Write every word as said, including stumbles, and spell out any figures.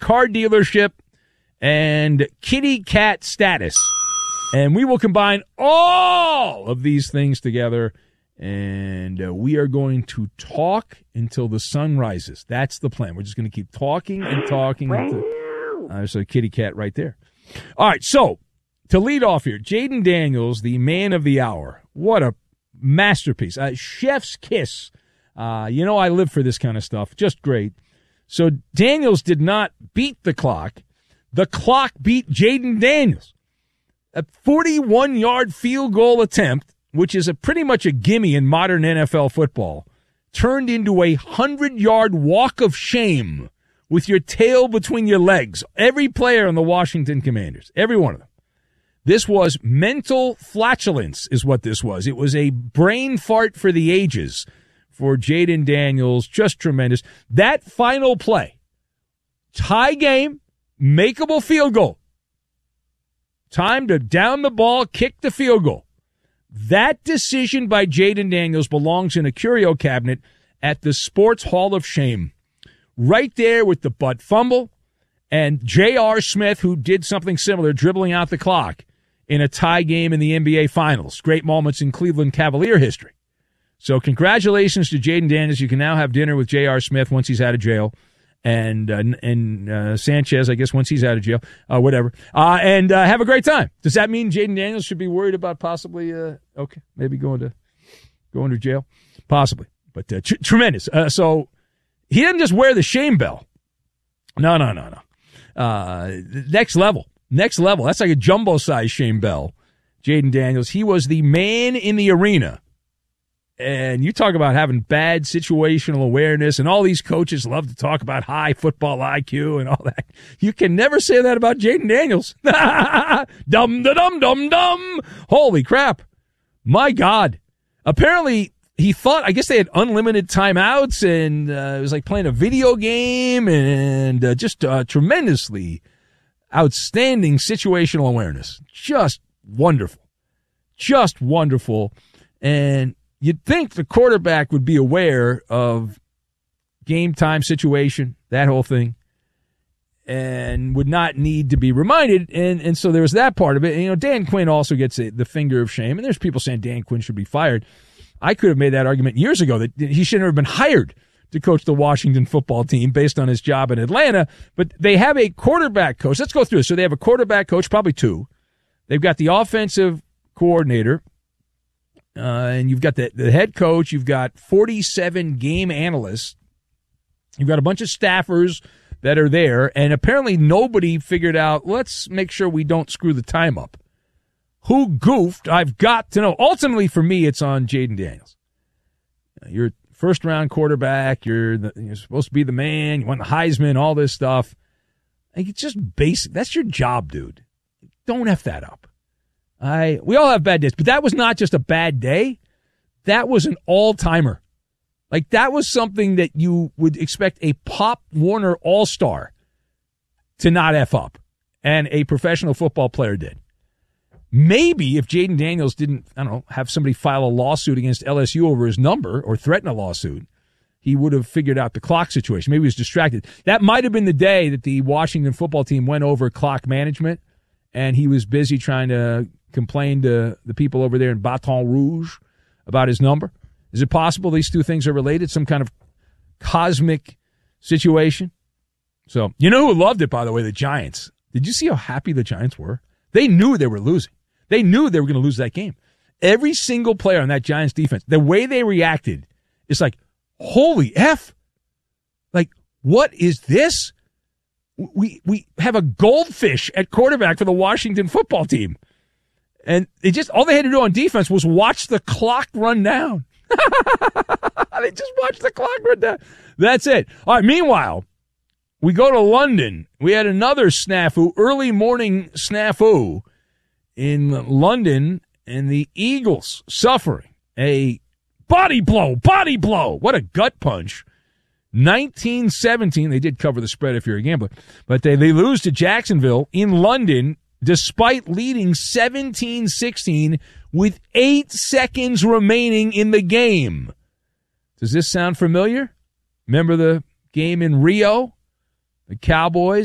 car dealership, and kitty cat status. And we will combine all of these things together, and uh, we are going to talk until the sun rises. That's the plan. We're just going to keep talking and talking. Until, uh, there's a kitty cat right there. All right, so to lead off here, Jayden Daniels, the man of the hour. What a masterpiece. Uh, chef's kiss. Uh, you know I live for this kind of stuff. Just great. So Daniels did not beat the clock. The clock beat Jayden Daniels. A forty-one-yard field goal attempt, which is a pretty much a gimme in modern N F L football, turned into a hundred-yard walk of shame with your tail between your legs. Every player on the Washington Commanders, every one of them. This was mental flatulence is what this was. It was a brain fart for the ages for Jayden Daniels. Just tremendous. That final play, tie game, makeable field goal. Time to down the ball, kick the field goal. That decision by Jayden Daniels belongs in a curio cabinet at the Sports Hall of Shame. Right there with the butt fumble and J R. Smith, who did something similar, dribbling out the clock in a tie game in the N B A Finals. Great moments in Cleveland Cavalier history. So congratulations to Jayden Daniels. You can now have dinner with J R. Smith once he's out of jail. And uh, and uh, Sanchez, I guess, once he's out of jail, uh, whatever. Uh, and uh, have a great time. Does that mean Jayden Daniels should be worried about possibly, uh, okay, maybe going to going to jail? Possibly. But uh, tr- tremendous. Uh, so he didn't just wear the shame bell. No, no, no, no. Uh, next level. Next level. That's like a jumbo-sized shame bell. Jayden Daniels. He was the man in the arena. And you talk about having bad situational awareness, and all these coaches love to talk about high football I Q and all that. You can never say that about Jayden Daniels. Dum, da, dum, dum, dum. Holy crap. My God. Apparently, he thought, I guess they had unlimited timeouts, and uh, it was like playing a video game, and uh, just uh, tremendously outstanding situational awareness. Just wonderful. Just wonderful. And you'd think the quarterback would be aware of game time situation, that whole thing, and would not need to be reminded. And and so there was that part of it. And, you know, Dan Quinn also gets a, the finger of shame. And there's people saying Dan Quinn should be fired. I could have made that argument years ago that he should never have been hired to coach the Washington football team based on his job in Atlanta. But they have a quarterback coach. Let's go through this. So they have a quarterback coach, probably two. They've got the offensive coordinator. Uh, and you've got the, the head coach. You've got forty-seven game analysts. You've got a bunch of staffers that are there. And apparently nobody figured out, let's make sure we don't screw the time up. Who goofed? I've got to know. Ultimately, for me, it's on Jayden Daniels. You're a first-round quarterback. You're, the, you're supposed to be the man. You won the Heisman, all this stuff. Like, it's just basic. That's your job, dude. Don't F that up. I we all have bad days, but that was not just a bad day. That was an all-timer. Like, that was something that you would expect a Pop Warner all-star to not F up, and a professional football player did. Maybe if Jayden Daniels didn't, I don't know, have somebody file a lawsuit against L S U over his number or threaten a lawsuit, he would have figured out the clock situation. Maybe he was distracted. That might have been the day that the Washington football team went over clock management, and he was busy trying to complain to the people over there in Baton Rouge about his number. Is it possible these two things are related? Some kind of cosmic situation? So, you know who loved it, by the way? The Giants. Did you see how happy the Giants were? They knew they were losing. They knew they were going to lose that game. Every single player on that Giants defense, the way they reacted, it's like, holy F. Like, what is this? We we have a goldfish at quarterback for the Washington football team. And they just, all they had to do on defense was watch the clock run down. They just watched the clock run down. That's it. All right, meanwhile, we go to London. We had another snafu, early morning snafu in London, and the Eagles suffering a body blow, body blow. What a gut punch. nineteen seventeen, they did cover the spread if you're a gambler, but they, they lose to Jacksonville in London despite leading seventeen sixteen with eight seconds remaining in the game. Does this sound familiar? Remember the game in Rio? The Cowboys